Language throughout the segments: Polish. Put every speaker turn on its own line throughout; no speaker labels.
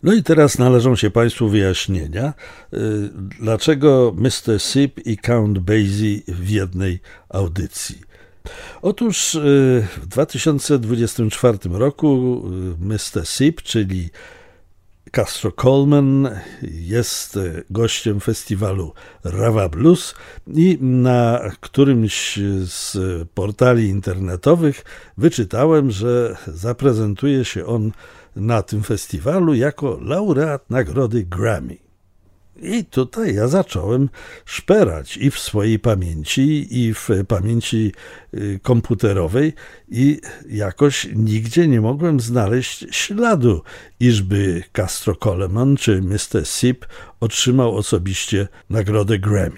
No i teraz należą się Państwu wyjaśnienia, dlaczego Mr. Sip i Count Basie w jednej audycji. Otóż w 2024 roku Mr. Sip, czyli Castro Coleman, jest gościem festiwalu Rava Blues i na którymś z portali internetowych wyczytałem, że zaprezentuje się on na tym festiwalu jako laureat nagrody Grammy. I tutaj ja zacząłem szperać i w swojej pamięci, i w pamięci komputerowej i jakoś nigdzie nie mogłem znaleźć śladu, iżby Castro Coleman czy Mr. Sip otrzymał osobiście nagrodę Grammy.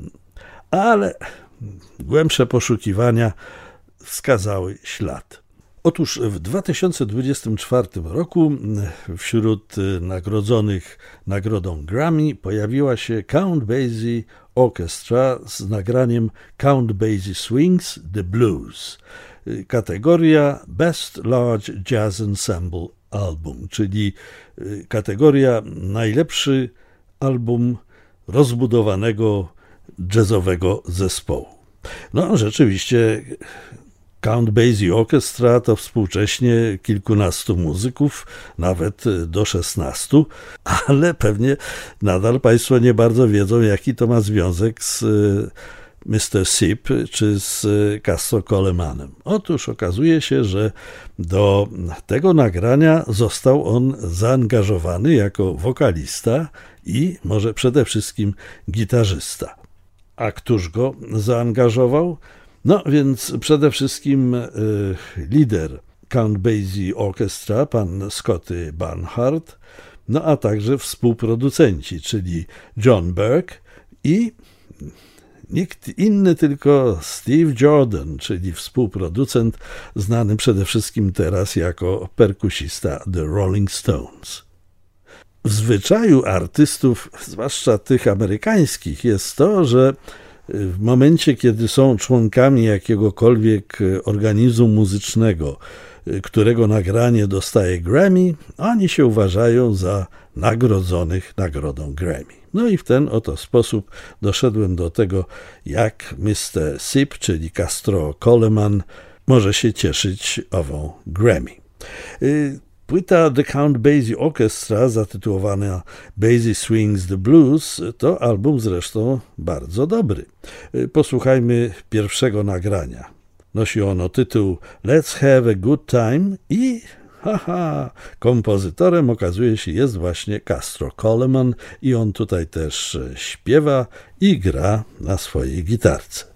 Ale głębsze poszukiwania wskazały ślad. Otóż w 2024 roku wśród nagrodzonych nagrodą Grammy pojawiła się Count Basie Orchestra z nagraniem Count Basie Swings The Blues. Kategoria Best Large Jazz Ensemble Album, czyli kategoria najlepszy album rozbudowanego jazzowego zespołu. No rzeczywiście Count Basie Orchestra to współcześnie kilkunastu muzyków, nawet do 16, ale pewnie nadal Państwo nie bardzo wiedzą, jaki to ma związek z Mr. Sip czy z Castro Colemanem. Otóż okazuje się, że do tego nagrania został on zaangażowany jako wokalista i może przede wszystkim gitarzysta. A któż go zaangażował? No więc przede wszystkim lider Count Basie Orchestra, pan Scotty Barnhart, no a także współproducenci, czyli John Burke i nikt inny tylko Steve Jordan, czyli współproducent znany przede wszystkim teraz jako perkusista The Rolling Stones. W zwyczaju artystów, zwłaszcza tych amerykańskich, jest to, że w momencie, kiedy są członkami jakiegokolwiek organizmu muzycznego, którego nagranie dostaje Grammy, oni się uważają za nagrodzonych nagrodą Grammy. No i w ten oto sposób doszedłem do tego, jak Mr. Sip, czyli Castro Coleman, może się cieszyć ową Grammy. Płyta The Count Basie Orchestra, zatytułowana Basie Swings The Blues, to album zresztą bardzo dobry. Posłuchajmy pierwszego nagrania. Nosi ono tytuł Let's Have a Good Time i kompozytorem okazuje się jest właśnie Castro Coleman i on tutaj też śpiewa i gra na swojej gitarce.